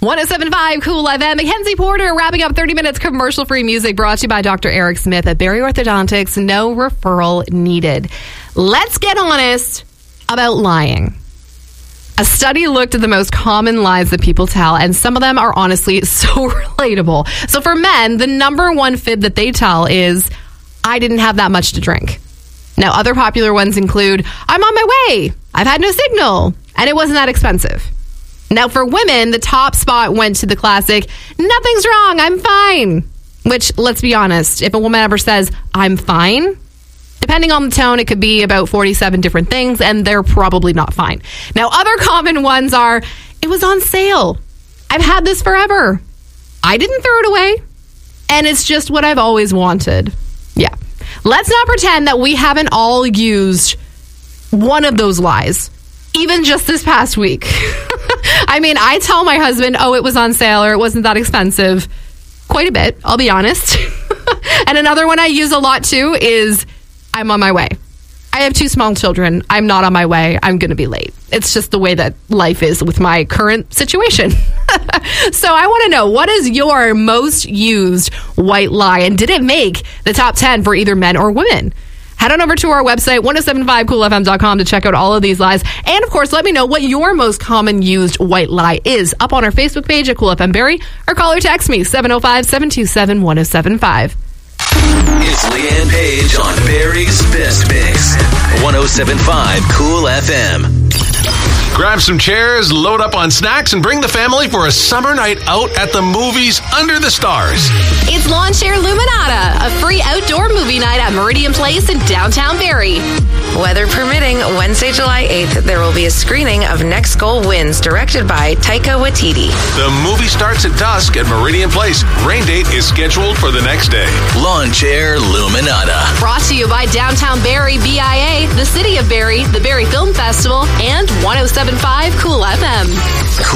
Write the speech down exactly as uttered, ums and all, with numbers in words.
one oh seven point five Cool F M. Mackenzie Porter wrapping up thirty minutes commercial-free music brought to you by Doctor Eric Smith at Barrie Orthodontics. No referral needed. Let's get honest about lying. A study looked at the most common lies that people tell, and some of them are honestly so relatable. So for men, the number one fib that they tell is, I didn't have that much to drink. Now, other popular ones include, I'm on my way, I've had no signal, and it wasn't that expensive. Now, for women, the top spot went to the classic, nothing's wrong, I'm fine. Which, let's be honest, if a woman ever says, I'm fine, depending on the tone, it could be about forty-seven different things, and they're probably not fine. Now, other common ones are, it was on sale. I've had this forever. I didn't throw it away. And it's just what I've always wanted. Yeah. Let's not pretend that we haven't all used one of those lies, even just this past week. I mean, I tell my husband, oh, it was on sale or it wasn't that expensive. Quite a bit, I'll be honest. And another one I use a lot too is, I'm on my way. I have two small children. I'm not on my way. I'm going to be late. It's just the way that life is with my current situation. So I want to know, what is your most used white lie? And did it make the top ten for either men or women? Head on over to our website, ten seventy-five cool f m dot com, to check out all of these lies. And, of course, let me know what your most common used white lie is up on our Facebook page at Cool F M Barrie, or call or text me, seven oh five, seven two seven, one oh seven five. It's Leanne Page on Barrie's Best Mix. one oh seven point five Cool F M. Grab some chairs, load up on snacks, and bring the family for a summer night out at the movies under the stars. It's Lawn Chair Luminata, a free outdoor movie night at Meridian Place in downtown Barrie. Weather permitting, Wednesday, July eighth, there will be a screening of Next Goal Wins, directed by Taika Waititi. The movie starts at dusk at Meridian Place. Rain date is scheduled for the next day. Lawn Chair Luminata. Brought to you by Downtown Barrie B I A, the City of Barrie, the Barrie Film Festival, and one oh seven point five Cool F M.